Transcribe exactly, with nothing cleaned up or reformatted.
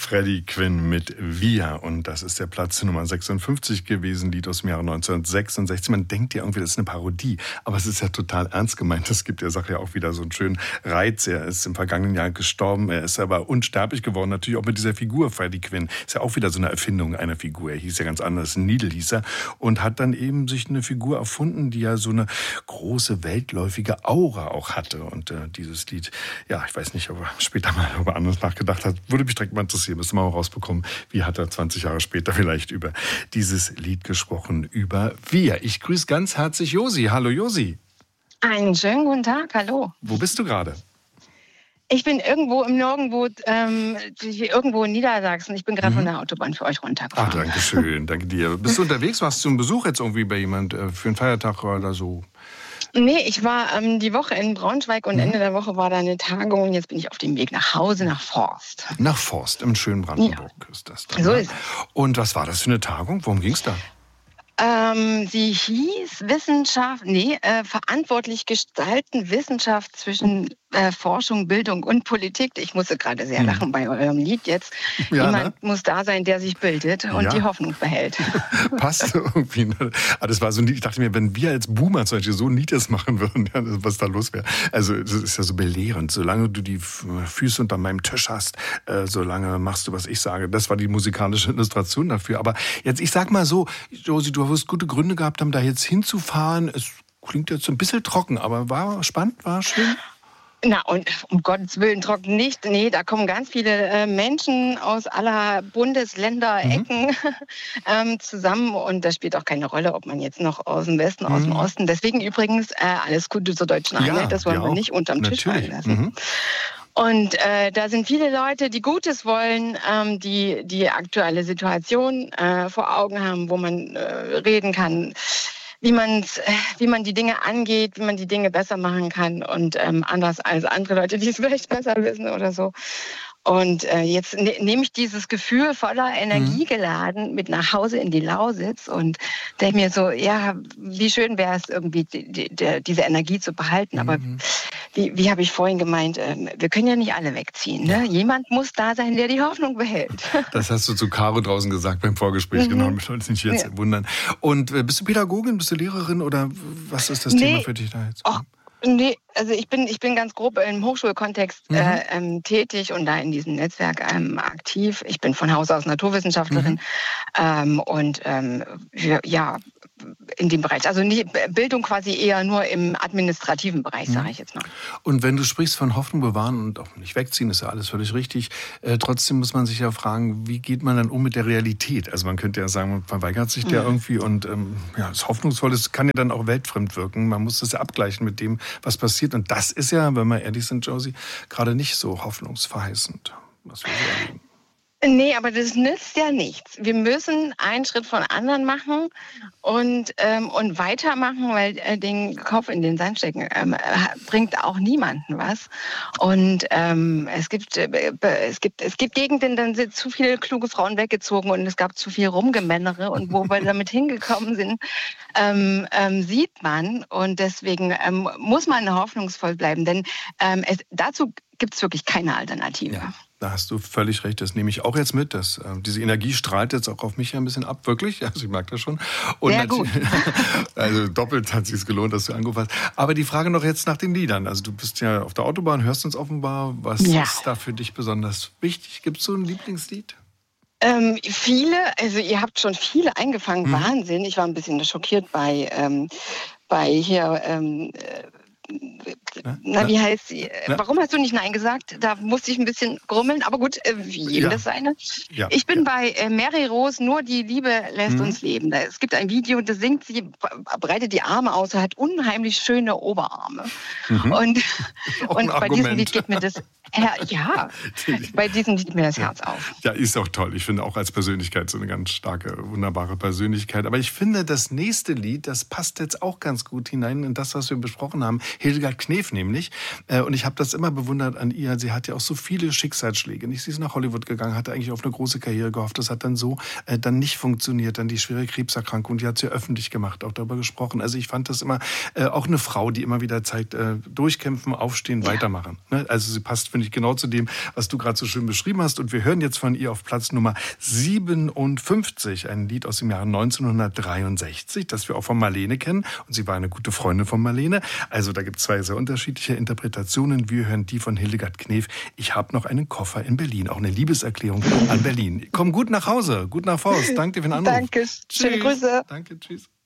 Freddie Quinn mit Wir. Und das ist der Platz Nummer sechsundfünfzig gewesen, Lied aus dem Jahre neunzehnhundertsechsundsechzig. Man denkt ja irgendwie, das ist eine Parodie, aber es ist ja total ernst gemeint. Es gibt der Sache ja auch wieder so einen schönen Reiz. Er ist im vergangenen Jahr gestorben, er ist aber unsterblich geworden, natürlich auch mit dieser Figur Freddie Quinn. Ist ja auch wieder so eine Erfindung einer Figur. Er hieß ja ganz anders, Needle hieß er, und hat dann eben sich eine Figur erfunden, die ja so eine große, weltläufige Aura auch hatte. Und äh, dieses Lied, ja, ich weiß nicht, ob er später mal über anderes nachgedacht hat, würde mich direkt mal interessieren, müssen wir mal rausbekommen, wie hat er zwanzig Jahre später vielleicht über dieses Lied gesprochen, über Wir. Ich grüße ganz herzlich Josi. Hallo Josi. Einen schönen guten Tag, hallo. Wo bist du gerade? Ich bin irgendwo im Nirgendwo, ähm, irgendwo in Niedersachsen. Ich bin gerade mhm. von der Autobahn für euch runtergefahren. Ah, danke schön, danke dir. Bist du unterwegs? Warst du einen Besuch jetzt irgendwie bei jemand äh, für einen Feiertag oder so? Nee, ich war ähm, die Woche in Braunschweig und mhm. Ende der Woche war da eine Tagung und jetzt bin ich auf dem Weg nach Hause, nach Forst. Nach Forst, im schönen Brandenburg ja. ist das dann. So ne? ist es. Und was war das für eine Tagung? Worum ging es da? Ähm, sie hieß Wissenschaft, nee, äh, verantwortlich gestalten Wissenschaft zwischen äh, Forschung, Bildung und Politik. Ich musste gerade sehr lachen hm. bei eurem Lied jetzt. Ja, Jemand ne? muss da sein, der sich bildet und ja. die Hoffnung behält. Passt irgendwie. Ne? Aber das war so ein Lied, ich dachte mir, wenn wir als Boomer zum Beispiel so ein Lied das machen würden, ja, was da los wäre. Also das ist ja so belehrend. Solange du die Füße unter meinem Tisch hast, äh, solange machst du, was ich sage. Das war die musikalische Illustration dafür. Aber jetzt, ich sag mal so, Josi, du hast gute Gründe gehabt, um da jetzt hinzufahren. Es klingt jetzt ein bisschen trocken, aber war spannend, war schön. Na, und um Gottes Willen trocken nicht. Nee, da kommen ganz viele äh, Menschen aus aller Bundesländer, mhm. Ecken ähm, zusammen. Und das spielt auch keine Rolle, ob man jetzt noch aus dem Westen, mhm. aus dem Osten. Deswegen übrigens äh, alles Gute zur deutschen Einheit. Ja, das wollen wir auch nicht unterm Tisch fallen lassen. Mhm. Und äh, da sind viele Leute, die Gutes wollen, ähm, die die aktuelle Situation äh, vor Augen haben, wo man äh, reden kann, wie man's, wie man die Dinge angeht, wie man die Dinge besser machen kann und ähm, anders als andere Leute, die es vielleicht besser wissen oder so. Und äh, jetzt ne, nehme ich dieses Gefühl voller Energie geladen mit nach Hause in die Lausitz und denke mir so, ja, wie schön wäre es irgendwie, die, die, diese Energie zu behalten. Mhm. Aber wie, wie habe ich vorhin gemeint, äh, wir können ja nicht alle wegziehen. Ne? Ja. Jemand muss da sein, der die Hoffnung behält. Das hast du zu Caro draußen gesagt beim Vorgespräch, mhm. genau, wir uns nicht jetzt ja. wundern. Und äh, bist du Pädagogin, bist du Lehrerin oder was ist das nee. Thema für dich da jetzt? Oh. Nee, also ich bin, ich bin ganz grob im Hochschulkontext mhm. äh, ähm, tätig und da in diesem Netzwerk ähm, aktiv. Ich bin von Haus aus Naturwissenschaftlerin mhm. ähm, und ähm, ja, in dem Bereich. Also nicht, Bildung quasi eher nur im administrativen Bereich, mhm. sage ich jetzt mal. Und wenn du sprichst von Hoffnung bewahren und auch nicht wegziehen, ist ja alles völlig richtig. Äh, trotzdem muss man sich ja fragen, wie geht man dann um mit der Realität? Also man könnte ja sagen, man verweigert sich mhm. der irgendwie und ähm, ja, das Hoffnungsvolle kann ja dann auch weltfremd wirken. Man muss das ja abgleichen mit dem, was passiert. Und das ist ja, wenn wir ehrlich sind, Josie, gerade nicht so hoffnungsverheißend, was wir so erleben. Nee, aber das nützt ja nichts. Wir müssen einen Schritt von anderen machen und, ähm, und weitermachen, weil äh, den Kopf in den Sand stecken ähm, bringt auch niemanden was. Und ähm, es gibt äh, es gibt es gibt Gegenden, dann sind zu viele kluge Frauen weggezogen und es gab zu viel Rumgemännere und wo wir damit hingekommen sind, ähm, ähm, sieht man und deswegen ähm, muss man hoffnungsvoll bleiben, denn ähm, es, dazu gibt es wirklich keine Alternative. Ja. Da hast du völlig recht, das nehme ich auch jetzt mit. Das, äh, diese Energie strahlt jetzt auch auf mich ein bisschen ab, wirklich. Also ich mag das schon. Und sehr gut. Also doppelt hat es sich gelohnt, dass du angerufen hast. Aber die Frage noch jetzt nach den Liedern. Also du bist ja auf der Autobahn, hörst uns offenbar. Was ja. ist da für dich besonders wichtig? Gibt es so ein Lieblingslied? Ähm, viele, also ihr habt schon viele eingefangen. Mhm. Wahnsinn. Ich war ein bisschen schockiert bei, ähm, bei hier... Ähm, Na, Na, wie heißt sie? Na? Warum hast du nicht Nein gesagt? Da musste ich ein bisschen grummeln. Aber gut, äh, wie jedem ja. das seine. Ja. Ich bin ja. bei äh, Mary Rose, Nur die Liebe lässt mhm. uns leben. Es gibt ein Video, da singt sie, breitet die Arme aus, hat unheimlich schöne Oberarme. Mhm. Und, und bei diesem Lied geht mir das... Ja, ja, bei diesem Lied mir das ja. Herz auf. Ja, ist auch toll. Ich finde auch als Persönlichkeit so eine ganz starke, wunderbare Persönlichkeit. Aber ich finde, das nächste Lied, das passt jetzt auch ganz gut hinein in das, was wir besprochen haben. Hildegard Knef nämlich. Und ich habe das immer bewundert an ihr. Sie hat ja auch so viele Schicksalsschläge. Nicht, sie ist nach Hollywood gegangen, hatte eigentlich auf eine große Karriere gehofft. Das hat dann so äh, dann nicht funktioniert. Dann die schwere Krebserkrankung, die hat sie öffentlich gemacht, auch darüber gesprochen. Also ich fand das immer äh, auch eine Frau, die immer wieder zeigt, äh, durchkämpfen, aufstehen, ja. weitermachen. Ne? Also sie passt, finde ich, genau zu dem, was du gerade so schön beschrieben hast. Und wir hören jetzt von ihr auf Platz Nummer siebenundfünfzig ein Lied aus dem Jahre neunzehnhundertdreiundsechzig, das wir auch von Marlene kennen. Und sie war eine gute Freundin von Marlene. Also da gibt es zwei sehr unterschiedliche Interpretationen. Wir hören die von Hildegard Knef. Ich habe noch einen Koffer in Berlin. Auch eine Liebeserklärung an Berlin. Komm gut nach Hause, gut nach Faust. Danke dir für den Anruf. Danke, schöne Grüße. Danke, tschüss.